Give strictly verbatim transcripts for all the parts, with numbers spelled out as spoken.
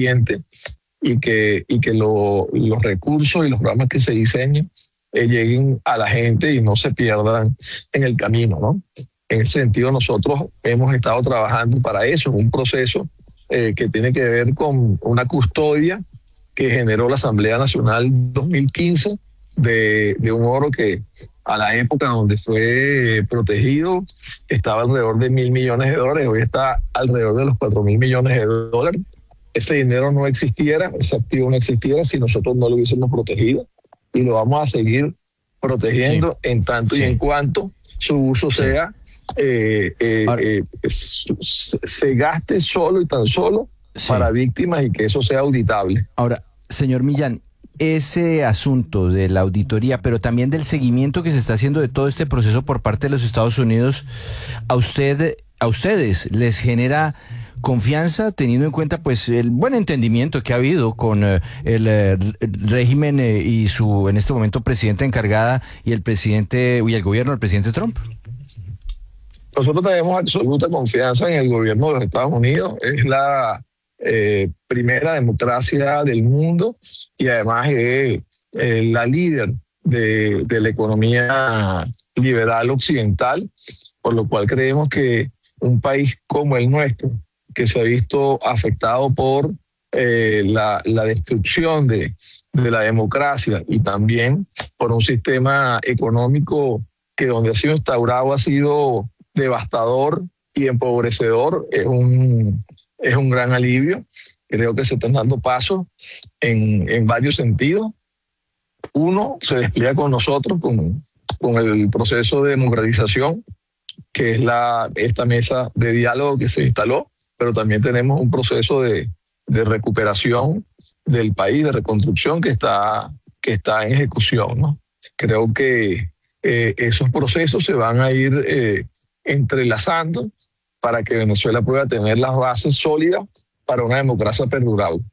eficiente y que, y que lo, los recursos y los programas que se diseñen eh, lleguen a la gente y no se pierdan en el camino, ¿no? En ese sentido, nosotros hemos estado trabajando para eso, un proceso eh, que tiene que ver con una custodia que generó la Asamblea Nacional dos mil quince de, de un oro que a la época donde fue protegido estaba alrededor de mil millones de dólares, hoy está alrededor de los cuatro mil millones de dólares. Ese dinero no existiera, ese activo no existiera si nosotros no lo hubiésemos protegido, y lo vamos a seguir protegiendo sí. en tanto sí. y en cuanto su uso sí. sea, eh, eh, Ahora, eh, se, se gaste solo y tan solo sí. para víctimas y que eso sea auditable. Ahora, señor Millán, ese asunto de la auditoría, pero también del seguimiento que se está haciendo de todo este proceso por parte de los Estados Unidos, ¿a usted, a ustedes les genera confianza, teniendo en cuenta pues el buen entendimiento que ha habido con eh, el eh, régimen eh, y su, en este momento, presidenta encargada y el presidente y el gobierno del presidente Trump? Nosotros tenemos absoluta confianza en el gobierno de los Estados Unidos. Es la eh, primera democracia del mundo y además es eh, la líder de, de la economía liberal occidental, por lo cual creemos que un país como el nuestro, que se ha visto afectado por eh, la, la destrucción de, de la democracia y también por un sistema económico que donde ha sido instaurado ha sido devastador y empobrecedor, es un, es un gran alivio. Creo que se están dando pasos en, en varios sentidos. Uno, se despliega con nosotros, con, con el proceso de democratización, que es la, esta mesa de diálogo que se instaló, pero también tenemos un proceso de, de recuperación del país, de reconstrucción que está, que está en ejecución, ¿no? Creo que eh, esos procesos se van a ir eh, entrelazando para que Venezuela pueda tener las bases sólidas para una democracia perdurable.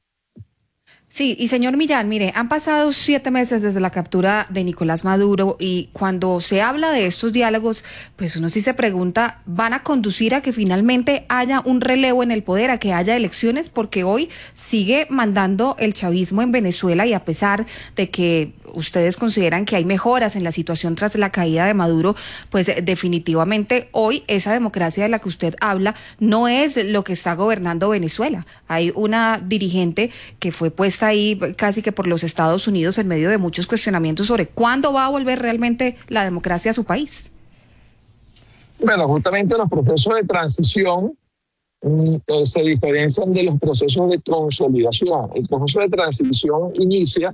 Sí, y señor Millán, mire, han pasado siete meses desde la captura de Nicolás Maduro y cuando se habla de estos diálogos, pues uno sí se pregunta, ¿van a conducir a que finalmente haya un relevo en el poder, a que haya elecciones? Porque hoy sigue mandando el chavismo en Venezuela y a pesar de que ustedes consideran que hay mejoras en la situación tras la caída de Maduro, pues definitivamente hoy esa democracia de la que usted habla no es lo que está gobernando Venezuela. Hay una dirigente que fue puesta ahí casi que por los Estados Unidos en medio de muchos cuestionamientos sobre cuándo va a volver realmente la democracia a su país. Bueno, justamente los procesos de transición mm, eh, se diferencian de los procesos de consolidación. El proceso de transición inicia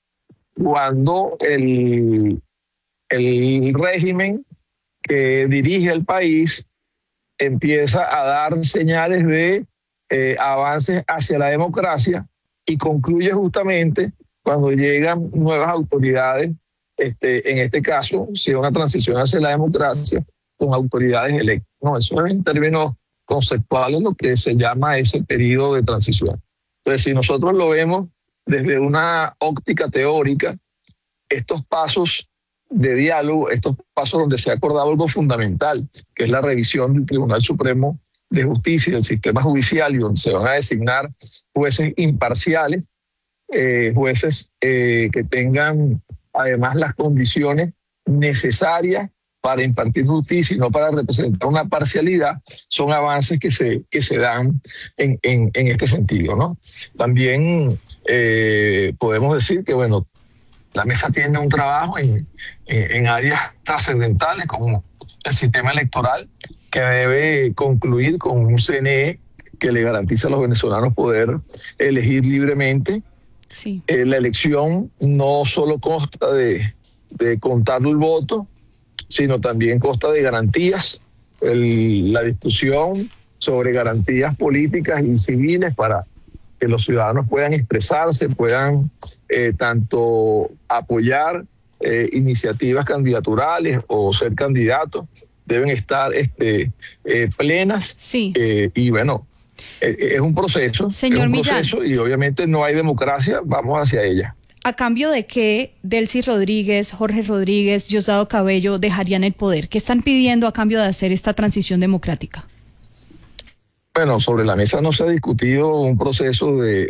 cuando el, el régimen que dirige el país empieza a dar señales de eh, avances hacia la democracia y concluye justamente cuando llegan nuevas autoridades, este, en este caso, si es una transición hacia la democracia, con autoridades electas. No, eso es en términos conceptuales lo que se llama ese periodo de transición. Entonces, si nosotros lo vemos desde una óptica teórica, estos pasos de diálogo, estos pasos donde se ha acordado algo fundamental, que es la revisión del Tribunal Supremo de Justicia y del sistema judicial, y donde se van a designar jueces imparciales, eh, jueces eh, que tengan además las condiciones necesarias para impartir justicia y no para representar una parcialidad, son avances que se, que se dan en, en, en este sentido, ¿no? También eh, podemos decir que, bueno, la mesa tiene un trabajo en, en, en áreas trascendentales como el sistema electoral, que debe concluir con un C N E que le garantiza a los venezolanos poder elegir libremente. Sí. Eh, la elección no solo consta de, de contar el voto, sino también consta de garantías, el, la discusión sobre garantías políticas y civiles para que los ciudadanos puedan expresarse, puedan eh, tanto apoyar eh, iniciativas candidaturales o ser candidatos, deben estar este, eh, plenas. Sí. Eh, y bueno, eh, es un proceso, Señor es un Millán, proceso y obviamente no hay democracia, vamos hacia ella. ¿A cambio de qué Delcy Rodríguez, Jorge Rodríguez, Diosdado Cabello dejarían el poder? ¿Qué están pidiendo a cambio de hacer esta transición democrática? Bueno, sobre la mesa no se ha discutido un proceso de